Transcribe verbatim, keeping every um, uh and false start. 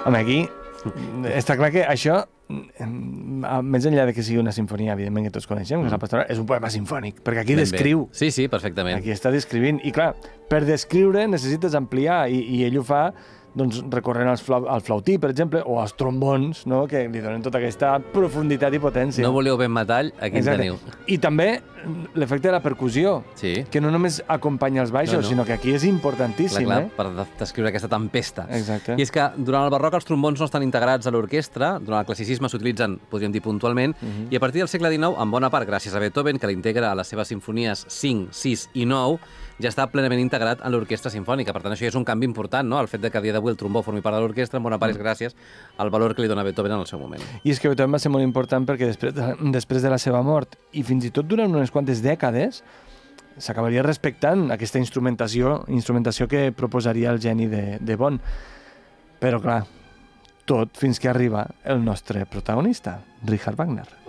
Home, aquí està clar que això, més enllà de que sigui una sinfonia, evidentment que tots coneixem, que és la pastoral, és un poema sinfònic, perquè aquí descriu. Sí, sí, perfectament. Aquí està descrivint. I clar, per descriure necessites ampliar, i, i ell ho fa doncs, recorrent al, flau, al flautí, per exemple, o als trombons, no? Que li donen tota aquesta profunditat i potència. No voleu ben metall, aquí en teniu. I també l'efecte de la percussió, sí. que no només acompanya els baixos, no, no. sinó que aquí és importantíssim. Clar, clar, eh? per descriure aquesta tempesta. Exacte. I és que durant el barroc els trombons no estan integrats a l'orquestra, durant el classicisme s'utilitzen, podríem dir, puntualment, uh -huh. i a partir del segle dinou, en bona part gràcies a Beethoven, que l'integra a les seves sinfonies cinc, sis i nou, ja està plenament integrat en l'orquestra sinfònica. Per tant, això és un canvi important, no? El fet de que a dia d'avui el trombó formi part de l'orquestra, en bona part és gràcies al valor que li dona Beethoven en el seu moment. I és que Beethoven va ser molt important perquè després de, després de la seva mort, i fins i tot durant unes quantes dècades, s'acabaria respectant aquesta instrumentació, instrumentació que proposaria el geni de, de Bonn. Però, clar, tot fins que arriba el nostre protagonista, Richard Wagner.